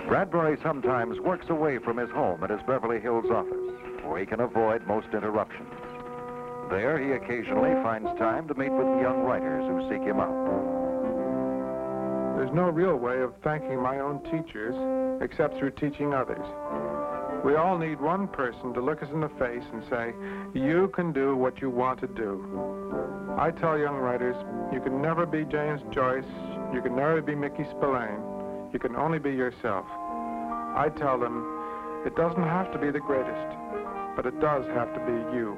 Bradbury sometimes works away from his home at his Beverly Hills office, where he can avoid most interruptions. There, he occasionally finds time to meet with young writers who seek him out. There's no real way of thanking my own teachers except through teaching others. We all need one person to look us in the face and say, you can do what you want to do. I tell young writers, you can never be James Joyce, you can never be Mickey Spillane, you can only be yourself. I tell them, it doesn't have to be the greatest, but it does have to be you.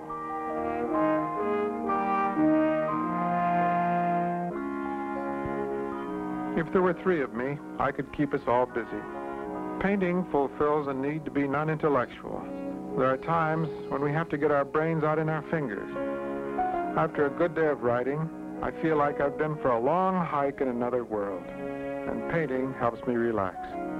If there were 3 of me, I could keep us all busy. Painting fulfills a need to be non-intellectual. There are times when we have to get our brains out in our fingers. After a good day of writing, I feel like I've been for a long hike in another world, and painting helps me relax.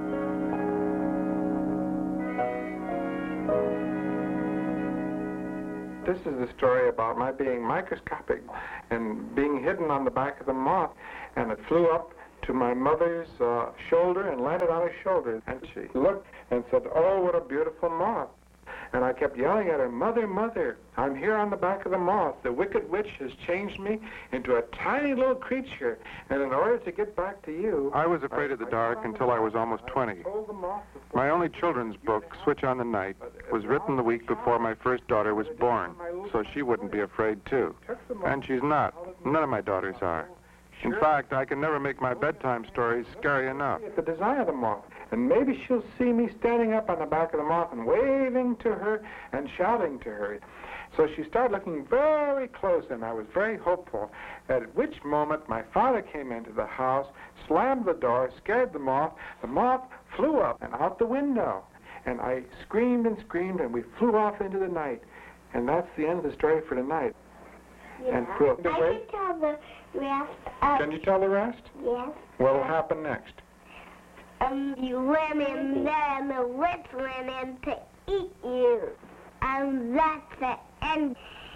This is the story about my being microscopic and being hidden on the back of the moth, and it flew up to my mother's shoulder and landed on her shoulder. And she looked and said, oh, what a beautiful moth. And I kept yelling at her, Mother, Mother, I'm here on the back of the moth. The wicked witch has changed me into a tiny little creature. And in order to get back to you... I was afraid of the dark until I was almost 20. My only children's book, Switch on the Night, was written the week before my first daughter was born, so she wouldn't be afraid, too. And she's not. None of my daughters are. In fact, I can never make my bedtime stories scary enough. The design of the moth, and maybe she'll see me standing up on the back of the moth and waving to her and shouting to her. So she started looking very close, and I was very hopeful, at which moment my father came into the house, slammed the door, scared the moth flew up and out the window. And I screamed and screamed, and we flew off into the night. And that's the end of the story for tonight. Yeah. And we'll I can tell the rest. Can you tell the rest? Yes. What'll happen next? You went in there and the witch went in to eat you. And that's the end.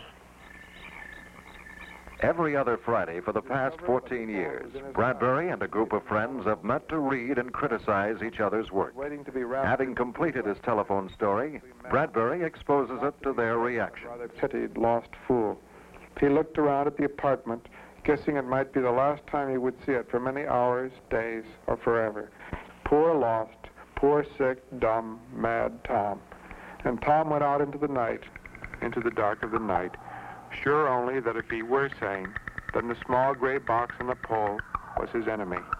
Every other Friday for the past 14 years, Bradbury and a group of friends have met to read and criticize each other's work. Having completed his telephone story, Bradbury exposes it to their reaction. Rather pitied, lost fool. He looked around at the apartment, guessing it might be the last time he would see it for many hours, days, or forever. Poor lost, poor sick, dumb, mad Tom. And Tom went out into the night, into the dark of the night, sure only that if he were sane, then the small gray box on the pole was his enemy.